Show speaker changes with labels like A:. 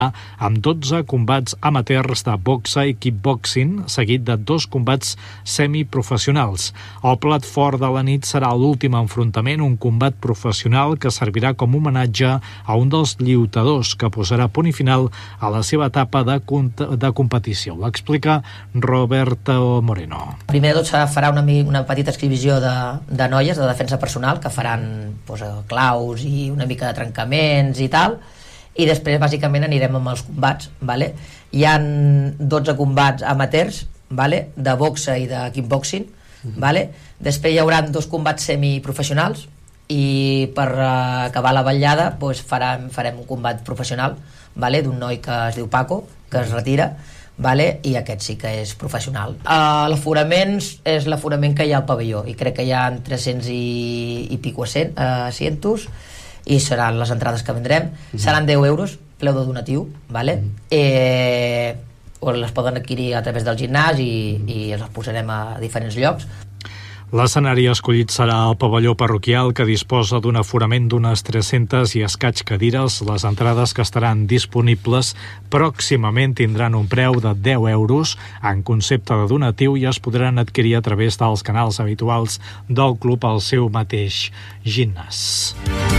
A: amb 12 combats amateurs de boxa i kickboxing, seguit de 2 combats semiprofessionals. El plat fort de la nit serà l'últim enfrontament, un combat professional que servirà com homenatge a un dels lluitadors que posarà punt i final a la seva etapa de competició. L'explica Roberto Moreno.
B: Primer de tot farà una petita exhibició de noies de defensa personal que faran claus i una mica de trencaments i tal, i després bàsicament anirem amb els combats, vale? Hi ha 12 combats amateurs, vale? De boxa i de kickboxing, vale? Després hi haurà 2 combats semiprofessionals i per acabar la vetllada farem un combat professional, vale? D'un noi que es diu Paco, que es retira, vale? I aquest sí que és professional. L'aforament és l'aforament que hi ha al pavelló i crec que hi ha 300 i pico asientos i seran les entrades que vendrem. Seran 10 euros, preu de donatiu, vale? O les poden adquirir a través del gimnàs i les posarem a diferents llocs.
A: L'escenari escollit serà el pavelló parroquial, que disposa d'un aforament d'unes 300 i escaig cadires. Les entrades que estaran disponibles pròximament tindran un preu de 10 euros en concepte de donatiu i es podran adquirir a través dels canals habituals del club al seu mateix gimnàs.